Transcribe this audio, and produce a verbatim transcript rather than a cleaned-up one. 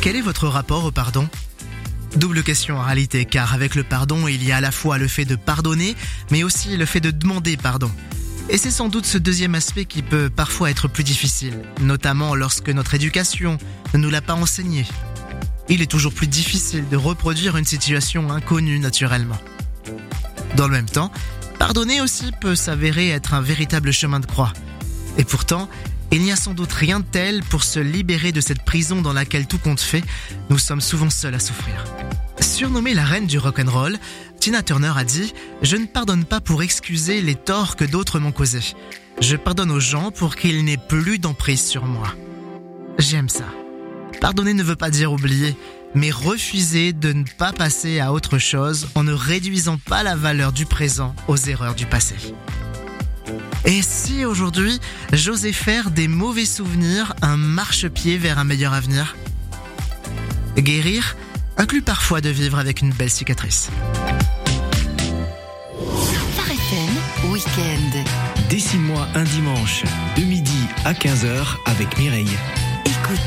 Quel est votre rapport au pardon ? Double question en réalité, car avec le pardon, il y a à la fois le fait de pardonner, mais aussi le fait de demander pardon. Et c'est sans doute ce deuxième aspect qui peut parfois être plus difficile, notamment lorsque notre éducation ne nous l'a pas enseigné. Il est toujours plus difficile de reproduire une situation inconnue naturellement. Dans le même temps, pardonner aussi peut s'avérer être un véritable chemin de croix. Et pourtant, il n'y a sans doute rien de tel pour se libérer de cette prison dans laquelle tout compte fait, nous sommes souvent seuls à souffrir. Surnommée la reine du rock'n'roll, Tina Turner a dit « Je ne pardonne pas pour excuser les torts que d'autres m'ont causés. Je pardonne aux gens pour qu'ils n'aient plus d'emprise sur moi. » J'aime ça. Pardonner ne veut pas dire oublier, mais refuser de ne pas passer à autre chose en ne réduisant pas la valeur du présent aux erreurs du passé. Et si aujourd'hui, j'osais faire des mauvais souvenirs un marchepied vers un meilleur avenir ? Guérir inclut parfois de vivre avec une belle cicatrice. Phare F M, week-end. Dessine-moi un dimanche, de midi à quinze heures avec Mireille.